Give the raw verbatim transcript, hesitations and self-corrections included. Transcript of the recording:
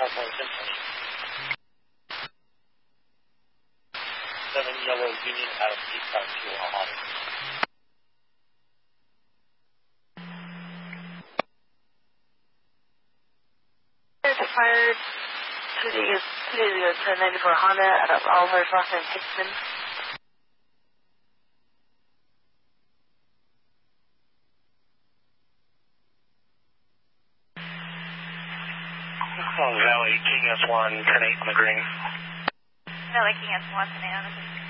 seven Yellow Union out of eastbound to Ahana. Fired two days, two days ago to ninety-four Honda out of Oliver Ross and Hickman. Oh, Valley King S one, ten eight on the green. Valley King S one, ten eight on the green.